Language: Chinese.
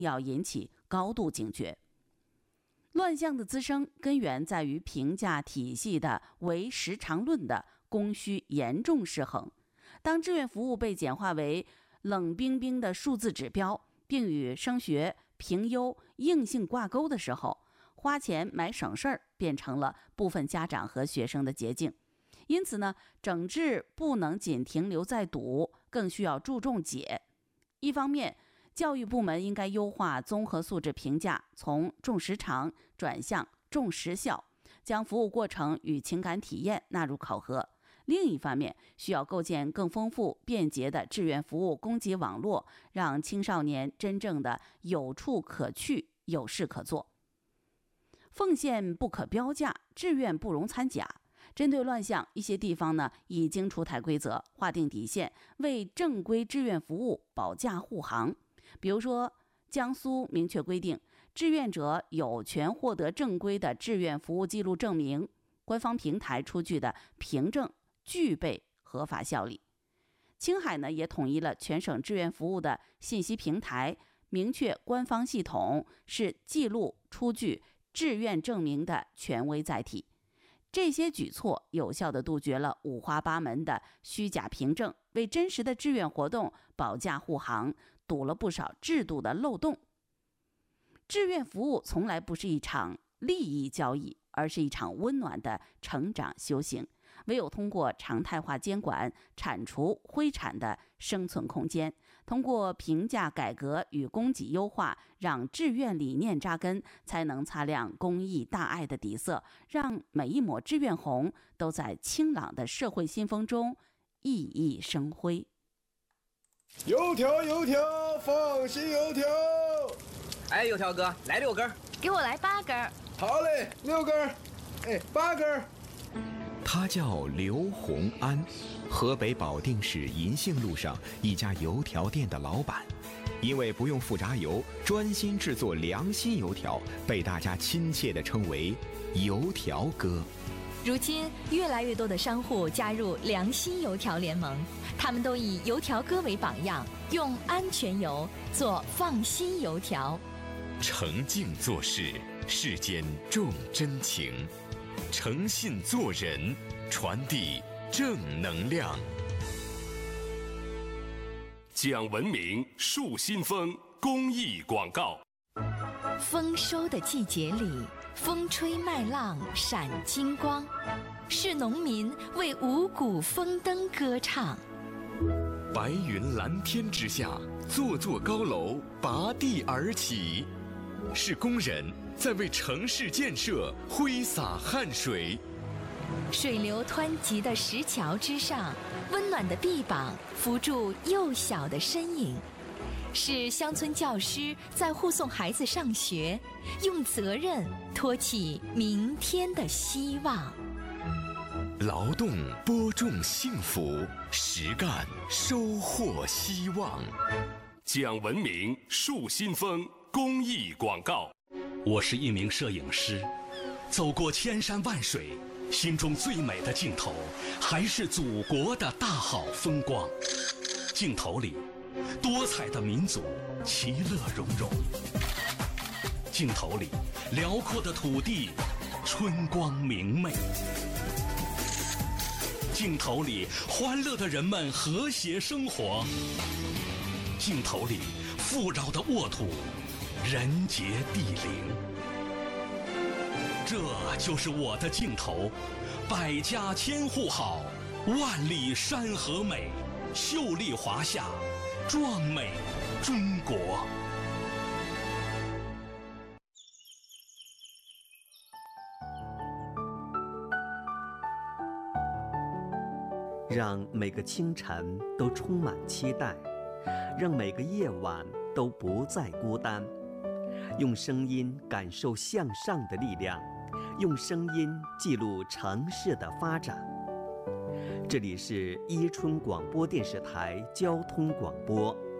要引起高度警觉。乱象的滋生根源在于评价体系的唯时长论的供需严重失衡。当志愿服务被简化为冷冰冰的数字指标，并与升学、评优硬性挂钩的时候，花钱买省事儿变成了部分家长和学生的捷径。因此呢，整治不能仅停留在堵，更需要注重解。一方面，教育部门应该优化综合素质评价，从重时长转向重时效，将服务过程与情感体验纳入考核。另一方面，需要构建更丰富便捷的志愿服务供给网络，让青少年真正的有处可去，有事可做。奉献不可标价，志愿不容参假。针对乱象，一些地方呢已经出台规则，划定底线，为正规志愿服务保驾护航。比如说，江苏明确规定，志愿者有权获得正规的志愿服务记录证明，官方平台出具的凭证具备合法效力。青海呢也统一了全省志愿服务的信息平台，明确官方系统是记录出具志愿证明的权威载体。这些举措有效地杜绝了五花八门的虚假凭证，为真实的志愿活动保驾护航，堵了不少制度的漏洞。志愿服务从来不是一场利益交易，而是一场温暖的成长修行。唯有通过常态化监管，铲除灰产的生存空间，通过评价改革与供给优化，让志愿理念扎根，才能擦亮公益大爱的底色，让每一抹志愿红都在清朗的社会新风中熠熠生辉。 油条油条，放心油条。 哎，油条哥，来6根， 给我来8根。 好嘞，6根，8根。 他叫刘洪安，河北保定市银杏路上一家油条店的老板。因为不用复杂油，专心制作良心油条，被大家亲切地称为油条哥。 如今越来越多的商户加入良心油条联盟，他们都以油条哥为榜样，用安全油做放心油条。 诚敬做事，世间重真情；诚信做人，传递正能量。讲文明树新风公益广告。 丰收的季节里，风吹麦浪闪金光，是农民为五谷丰登歌唱。 白云蓝天之下，座座高楼拔地而起，是工人在为城市建设挥洒汗水。 水流湍急的石桥之上，温暖的臂膀扶住幼小的身影，是乡村教师在护送孩子上学，用责任托起明天的希望。 劳动播种幸福，实干收获希望。讲文明树新风公益广告。 我是一名摄影师，走过千山万水，心中最美的镜头还是祖国的大好风光。镜头里多彩的民族其乐融融，镜头里辽阔的土地春光明媚，镜头里欢乐的人们和谐生活，镜头里富饶的沃土人杰地灵。这就是我的镜头，百家千户好，万里山河美，秀丽华夏，壮美中国。 让每个清晨都充满期待，让每个夜晚都不再孤单。用声音感受向上的力量，用声音记录城市的发展。这里是伊春广播电视台交通广播。